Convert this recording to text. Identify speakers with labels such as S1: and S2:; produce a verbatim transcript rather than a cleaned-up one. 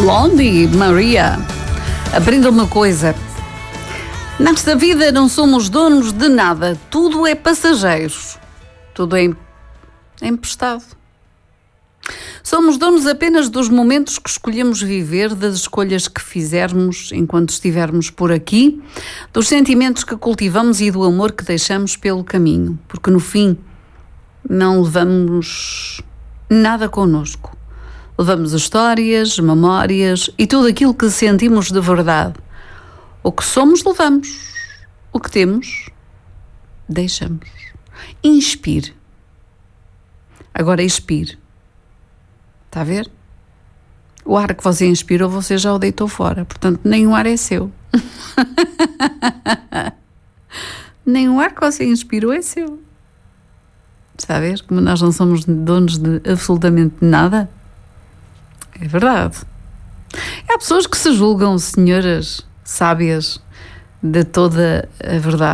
S1: Blondie, Maria. Aprenda uma coisa. Nesta vida não somos donos de nada. Tudo é passageiro. Tudo é emprestado. Somos donos apenas dos momentos que escolhemos viver, das escolhas que fizermos enquanto estivermos por aqui, dos sentimentos que cultivamos e do amor que deixamos pelo caminho. Porque no fim não levamos nada connosco. Levamos histórias, memórias e tudo aquilo que sentimos de verdade. O que somos, levamos. O que temos, deixamos. Inspire. Agora expire. Está a ver? O ar que você inspirou, você já o deitou fora. Portanto, nem o ar é seu. Nem o ar que você inspirou é seu. Está a ver? Como nós não somos donos de absolutamente nada. É verdade. Há pessoas que se julgam senhoras sábias de toda a verdade.